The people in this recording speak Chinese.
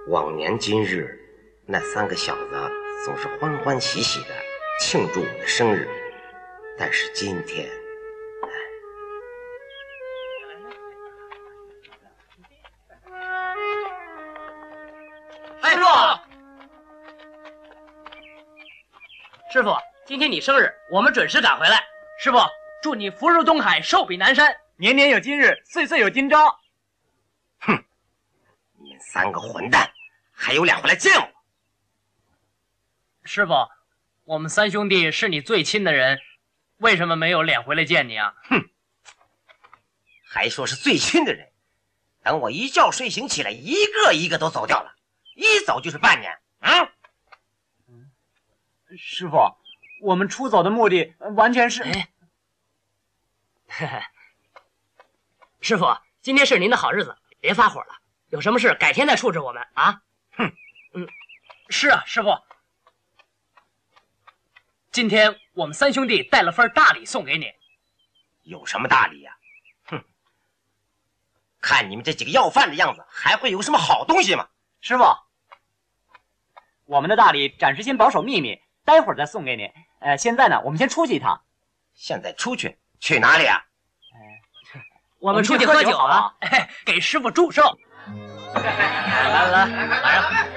往年今日，那3个小子总是欢欢喜喜的庆祝我的生日，但是今天， 师傅，师傅，今天你生日，我们准时赶回来。师傅，祝你福如东海，寿比南山， 年年有今日，岁岁有今朝。 哼，你们3个混蛋，还有脸回来见我？ 师傅，我们3兄弟是你最亲的人，为什么没有脸回来见你啊？ 哼，还说是最亲的人，等我一觉睡醒起来，一个一个都走掉了，一走就是半年。 师傅，我们出走的目的完全是…… 师傅，今天是您的好日子，别发火了，有什么事改天再处置我们啊。 哼， 是啊，师傅。今天我们3兄弟带了份大礼送给你。 有什么大礼呀？哼，看你们这几个要饭的样子，还会有什么好东西吗？ 师傅，我们的大礼暂时先保守秘密，待会儿再送给你。现在呢，我们先出去一趟。 现在出去？去哪里啊？ 我们出去喝酒啊！给师傅祝寿。来，